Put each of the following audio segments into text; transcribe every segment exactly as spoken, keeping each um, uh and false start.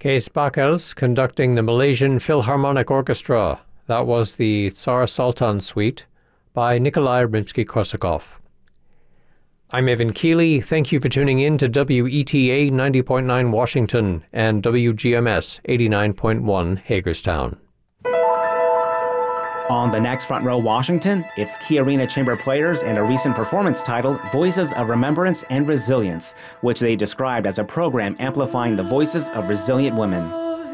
Kees Bakels conducting the Malaysian Philharmonic Orchestra. That was the Tsar Sultan Suite by Nikolai Rimsky-Korsakov. I'm Evan Keeley. Thank you for tuning in to W E T A ninety point nine Washington and W G M S eighty-nine point one Hagerstown. On the next Front Row Washington, it's Key Arena Chamber Players and a recent performance titled Voices of Remembrance and Resilience, which they described as a program amplifying the voices of resilient women.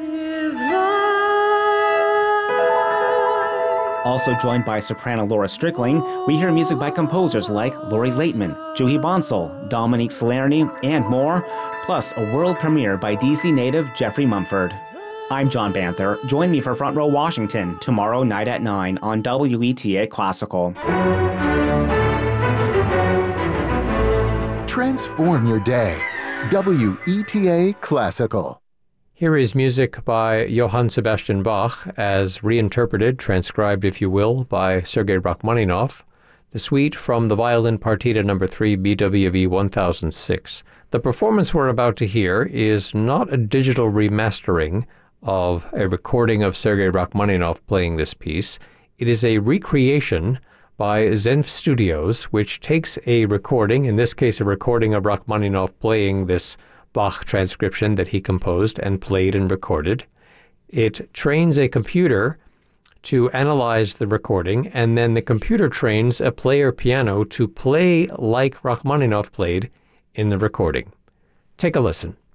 Also joined by soprano Laura Strickling, we hear music by composers like Laurie Laitman, Juhi Bansal, Dominique Salerni, and more, plus a world premiere by D C native Jeffrey Mumford. I'm John Banther. Join me for Front Row Washington tomorrow night at nine on W E T A Classical. Transform your day. W E T A Classical. Here is music by Johann Sebastian Bach, as reinterpreted, transcribed if you will, by Sergei Rachmaninoff, the suite from the Violin Partita number three, B W V one thousand six. The performance we're about to hear is not a digital remastering of a recording of Sergei Rachmaninoff playing this piece. It is a recreation by Zenf Studios, which takes a recording, in this case a recording of Rachmaninoff playing this Bach transcription that he composed and played and recorded. It trains a computer to analyze the recording, and then the computer trains a player piano to play like Rachmaninoff played in the recording. Take a listen.